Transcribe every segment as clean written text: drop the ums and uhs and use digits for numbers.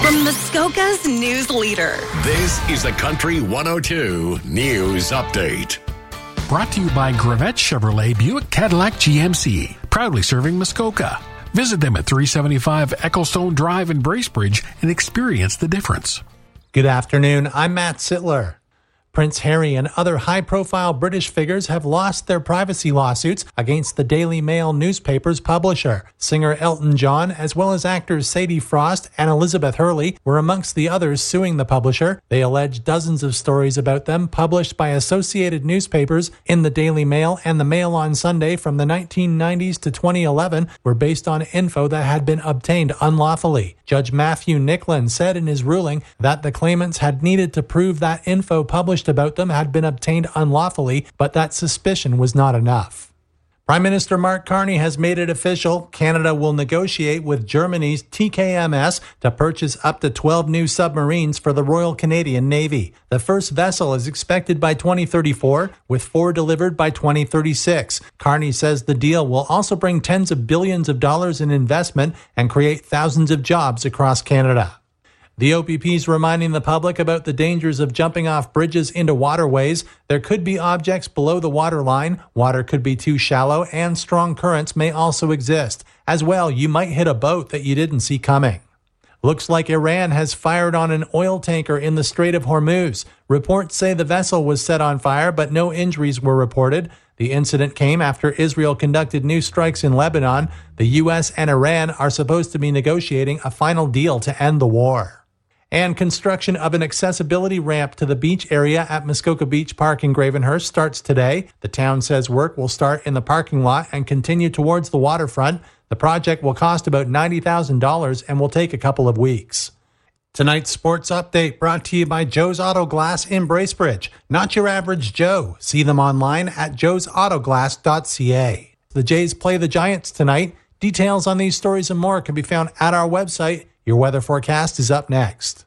From Muskoka's news leader. This is the Country 102 News Update. Brought to you by Gravette Chevrolet Buick Cadillac GMC, proudly serving Muskoka. Visit them at 375 Ecclestone Drive in Bracebridge and experience the difference. Good afternoon, I'm Matt Sittler. Prince Harry and other high-profile British figures have lost their privacy lawsuits against the Daily Mail newspaper's publisher. Singer Elton John, as well as actors Sadie Frost and Elizabeth Hurley, were amongst the others suing the publisher. They allege dozens of stories about them published by associated newspapers in the Daily Mail and the Mail on Sunday from the 1990s to 2011 were based on info that had been obtained unlawfully. Judge Matthew Nicklin said in his ruling that the claimants had needed to prove that info published about them had been obtained unlawfully, but that suspicion was not enough. Prime Minister Mark Carney has made it official. Canada will negotiate with Germany's TKMS to purchase up to 12 new submarines for the Royal Canadian Navy. The first vessel is expected by 2034, with 4 delivered by 2036. Carney says the deal will also bring tens of billions of dollars in investment and create thousands of jobs across Canada. The OPP is reminding the public about the dangers of jumping off bridges into waterways. There could be objects below the waterline, water could be too shallow, and strong currents may also exist. As well, you might hit a boat that you didn't see coming. Looks like Iran has fired on an oil tanker in the Strait of Hormuz. Reports say the vessel was set on fire, but no injuries were reported. The incident came after Israel conducted new strikes in Lebanon. The U.S. and Iran are supposed to be negotiating a final deal to end the war. And construction of an accessibility ramp to the beach area at Muskoka Beach Park in Gravenhurst starts today. The town says work will start in the parking lot and continue towards the waterfront. The project will cost about $90,000 and will take a couple of weeks. Tonight's sports update brought to you by Joe's Auto Glass in Bracebridge. Not your average Joe. See them online at joesautoglass.ca. The Jays play the Giants tonight. Details on these stories and more can be found at our website. Your weather forecast is up next.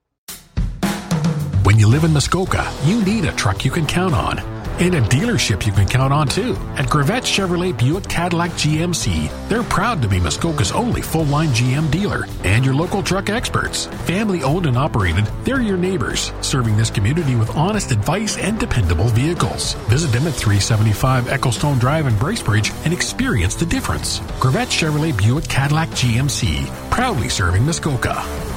When you live in Muskoka, you need a truck you can count on. And a dealership you can count on too. At Gravette Chevrolet Buick Cadillac GMC, they're proud to be Muskoka's only full-line GM dealer and your local truck experts. Family owned and operated, they're your neighbors, serving this community with honest advice and dependable vehicles. Visit them at 375 Ecclestone Drive in Bracebridge and experience the difference. Gravette Chevrolet Buick Cadillac GMC, proudly serving Muskoka.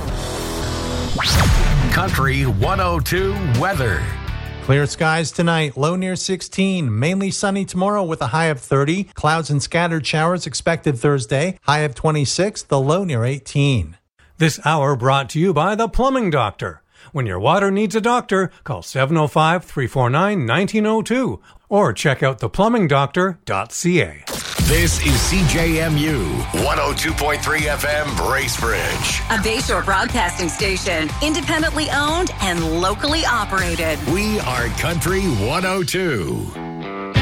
Country 102 weather. Clear skies tonight, low near 16. Mainly sunny tomorrow with a high of 30. Clouds and scattered showers expected Thursday. High of 26, the low near 18. This hour brought to you by The Plumbing Doctor. When your water needs a doctor, call 705-349-1902 or check out theplumbingdoctor.ca. This is CJMU 102.3 FM Bracebridge. A Bayshore broadcasting station, independently owned and locally operated. We are Country 102.